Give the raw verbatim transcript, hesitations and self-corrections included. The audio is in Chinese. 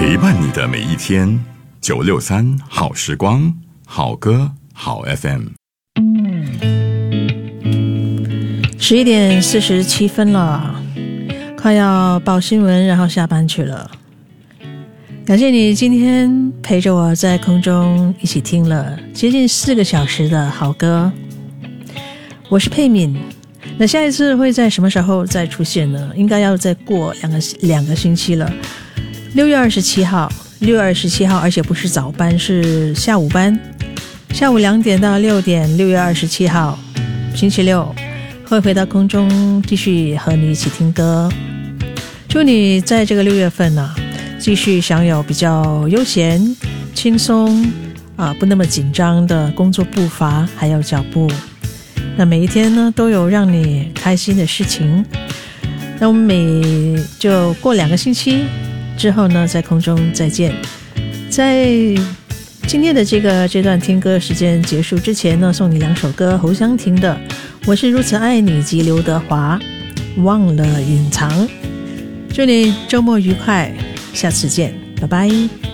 陪伴你的每一天。九六三好时光，好歌好 F M。 十一点四十七分了，快要报新闻然后下班去了。感谢你今天陪着我在空中一起听了接近四个小时的好歌。我是佩敏，那下一次会在什么时候再出现呢？应该要再过两个两个星期了。六月二十七号，六月二十七号，而且不是早班，是下午班，下午两点到六点。六月二十七号，星期六，会回到空中继续和你一起听歌。祝你在这个六月份呢、啊，继续享有比较悠闲、轻松啊，不那么紧张的工作步伐还有脚步。那每一天呢，都有让你开心的事情。那我们每就过两个星期之后呢，在空中再见。在今天的这个这段听歌时间结束之前呢，送你两首歌，侯湘婷的《我是如此爱你》及刘德华《忘了隐藏》。祝你周末愉快，下次见，拜拜。